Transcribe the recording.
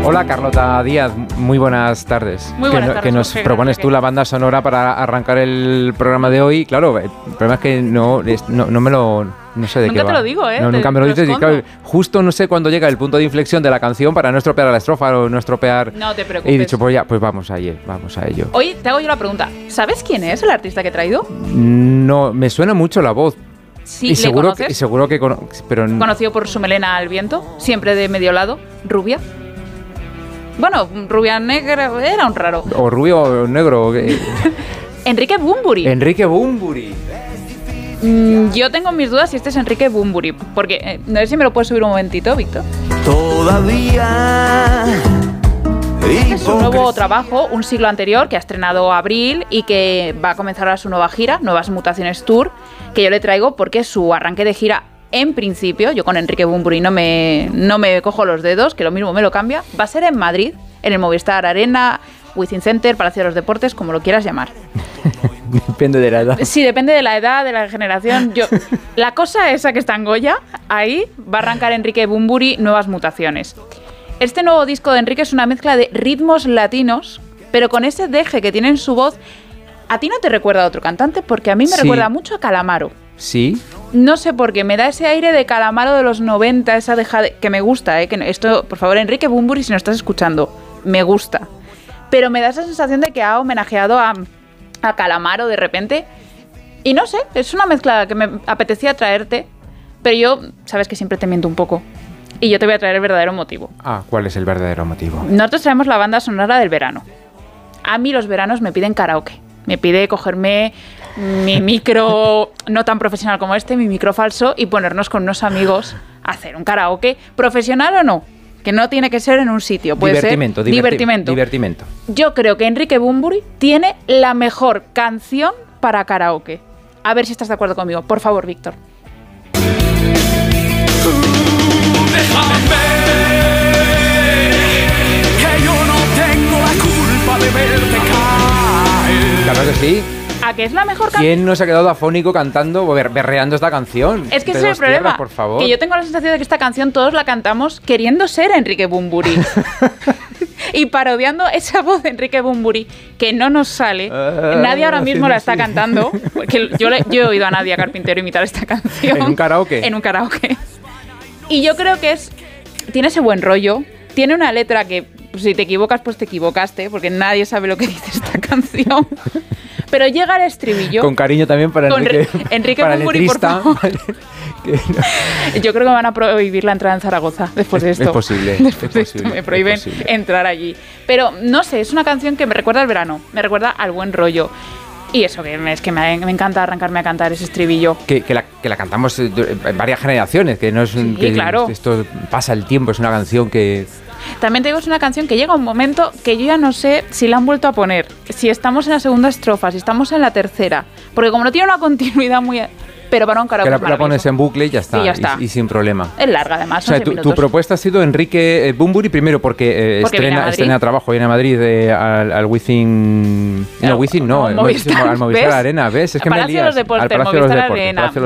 Hola Carlota Díaz, muy buenas tardes. Muy buenas tardes. Que nos propones tú la banda sonora para arrancar el programa de hoy. Claro, el problema es que no me lo... No sé de nunca qué va. Nunca te lo digo, ¿eh? No, nunca me lo dices. Y claro, justo no sé cuándo llega el punto de inflexión de la canción para no estropear la estrofa o no estropear... No te preocupes. Y he dicho, pues vamos a ello. Oye, te hago yo la pregunta. ¿Sabes quién es el artista que he traído? No, me suena mucho la voz. Sí, seguro que pero conocido por su melena al viento, siempre de medio lado, rubia. Bueno, rubia negra, era un raro. O rubio o negro. Enrique Bunbury. Enrique Bunbury. Yo tengo mis dudas si este es Enrique Bunbury, porque no sé si me lo puedes subir un momentito, Víctor. Todavía. Este es su nuevo trabajo, un siglo anterior, que ha estrenado Abril y que va a comenzar ahora su nueva gira, Nuevas Mutaciones Tour, que yo le traigo porque su arranque de gira, en principio, yo con Enrique Bunbury no me cojo los dedos, que lo mismo me lo cambia, va a ser en Madrid, en el Movistar Arena, Within Center, Palacio de los Deportes, como lo quieras llamar. Depende de la edad. Sí, depende de la edad, de la generación. La cosa esa que está en Goya, ahí va a arrancar Enrique Bunbury, Nuevas Mutaciones. Este nuevo disco de Enrique es una mezcla de ritmos latinos, pero con ese deje que tiene en su voz. ¿A ti no te recuerda a otro cantante? Porque a mí me recuerda mucho a Calamaro. ¿Sí? No sé por qué, me da ese aire de Calamaro de los 90, esa deja que me gusta, que esto, por favor, Enrique Bunbury, si nos estás escuchando, me gusta. Pero me da esa sensación de que ha homenajeado a Calamaro de repente. Y no sé, es una mezcla que me apetecía traerte, pero yo, sabes que siempre te miento un poco. Y yo te voy a traer el verdadero motivo. ¿Cuál es el verdadero motivo? Nosotros traemos la banda sonora del verano. A mí los veranos me piden karaoke. Me pide cogerme mi micro no tan profesional como mi micro falso, y ponernos con unos amigos a hacer un karaoke, profesional o no, que no tiene que ser en un sitio, puede divertimento. ser Yo creo que Enrique Bunbury tiene la mejor canción para karaoke. A ver si estás de acuerdo conmigo. Por favor, Víctor. Déjame ver que yo no tengo la culpa de verte caer. Claro que sí. ¿A qué es la mejor canción? ¿Quién no se ha quedado afónico cantando o berreando esta canción? Es que ese es el problema, por favor. que yo tengo la sensación de que esta canción todos la cantamos queriendo ser Enrique Bunbury. Y parodiando esa voz de Enrique Bunbury que no nos sale. Nadie ahora mismo la está cantando, porque yo he oído a Nadia Carpintero imitar esta canción. ¿En un karaoke? En un karaoke. Y yo creo que tiene ese buen rollo, tiene una letra que pues, si te equivocas, pues te equivocaste, porque nadie sabe lo que dice esta canción. Pero llega el estribillo. Con cariño también para Enrique para Bunbury, por favor. Yo creo que me van a prohibir la entrada en Zaragoza después de esto. Es posible. Después de esto me prohíben entrar allí. Pero no sé, es una canción que me recuerda al verano, me recuerda al buen rollo. Y eso, que me encanta arrancarme a cantar ese estribillo. Que la cantamos en varias generaciones, que no es claro. Esto pasa el tiempo, es una canción que... También te digo, es una canción que llega un momento que yo ya no sé si la han vuelto a poner, si estamos en la segunda estrofa, si estamos en la tercera, porque como no tiene una continuidad muy... Pero para un karaoke que la pones en bucle y ya está, y sin problema. Es larga además, o sea, tu propuesta ha sido Enrique Bunbury primero porque estrena trabajo, viene a Madrid al Within... No, Within no, al Movistar Arena, ¿ves? Es que Palacio de los Deportes, Movistar Arena.